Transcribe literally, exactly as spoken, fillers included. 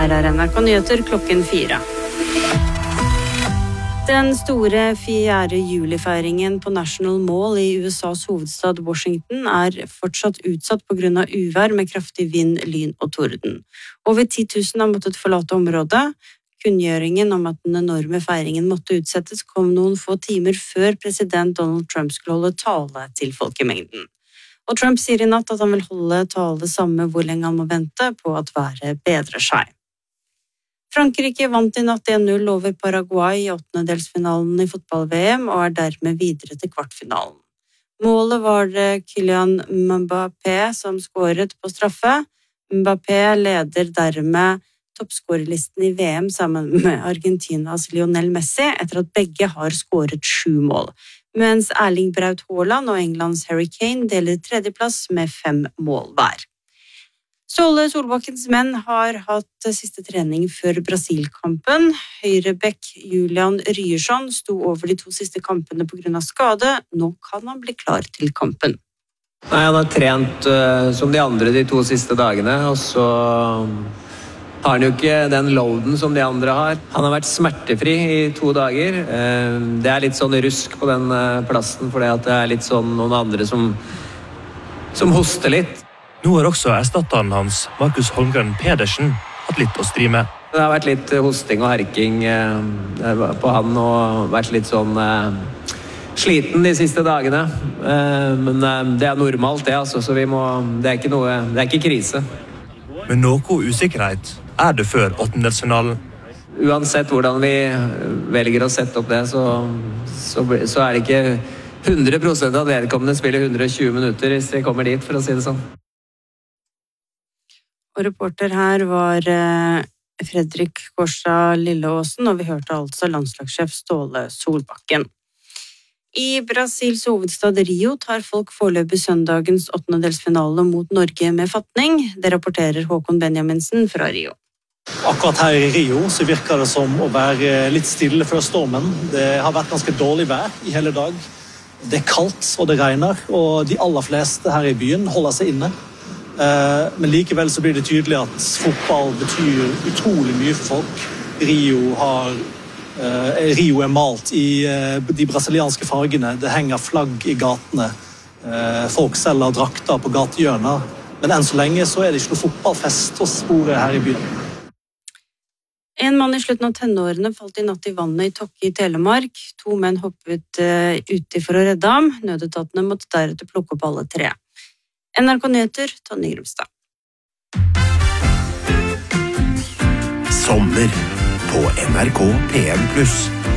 Her er N R K Nyheter klokken fire. Den store fjerde juli-feiringen på National Mall i U S A's hovedstad Washington er fortsatt utsatt på grunn av uvær med kraftig vind, lyn og torden. Over ti tusen har måttet forlate området. Kunngjøringen om at den enorme feiringen måtte utsettes kom noen få timer før president Donald Trump skulle holde tale til folkemengden. Og Trump sier i natt at han vil holde tale samme hvor lenge han må vente på at været bedrer seg. Frankrike vant i natt en null over Paraguay i åttendedelsfinalen i fotball-V M og er dermed videre til kvartfinalen. Målet var det Kylian Mbappé som skåret på straffe. Mbappé leder dermed toppskårerlisten i V M sammen med Argentinas Lionel Messi etter at begge har skåret sju mål, mens Erling Braut Haaland og Englands Harry Kane deler tredjeplass med fem mål hver. Ståle Solbakkens menn har hatt siste trening før Brasil-kampen. Høyrebekk Julian Ryerson sto over de to siste kampene på grunn av skade. Nå kan han bli klar til kampen. Nei, han har trent uh, som de andre de to siste dagene, og så har han jo ikke den loaden som de andre har. Han har vært smertefri i to dager. Uh, det er litt sånn rusk på den uh, plassen, fordi at det er litt sånn noen andre som, som hoster litt. Nå har også erstatteren hans, Markus Holmgren Pedersen, hatt litt å stri med. Det har vært litt hosting og herking eh, på han, og vært litt sånn eh, sliten de siste dagene. Eh, men eh, det er normalt det, altså, så vi må, det er ikke noe, det er ikke krise. Men noe usikkerhet er det før åttendedelsfinalen. Uansett hvordan vi velger å sette opp det, så, så, så er det ikke hundre prosent av vedkommende spiller hundre og tjue minutter hvis vi kommer dit, for å si det sånn. Og reporter her var Fredrik Korsa Lilleåsen, og vi hørte altså landslagssjef Ståle Solbakken. I Brasils hovedstad Rio tar folk foreløpig søndagens åttendedelsfinale mot Norge med fatning. Det rapporterer Håkon Benjaminsen fra Rio. Akkurat her i Rio så virker det som å være litt stille før stormen. Det har vært ganske dårlig vær i hele dag. Det er kaldt og det regner, og de aller fleste her i byen holder seg inne. Men likevel så blir det tydelig at fotball betyr utrolig mye for folk. Rio, har, Rio er malt i de brasilianske fargene. Det henger flagg i gatene. Folk selger drakter på gatehjørner. Men enn så lenge så er det ikke noe fotballfest å spore her i byen. En mann i slutten av tenårene falt i natt i vannet i Tokke i Telemark. To menn hoppet uti for å redde ham. Nødetatene måtte deretter plukke opp alle tre. N R K Nyheter, Tonje Grimstad. Sommer på N R K P en pluss.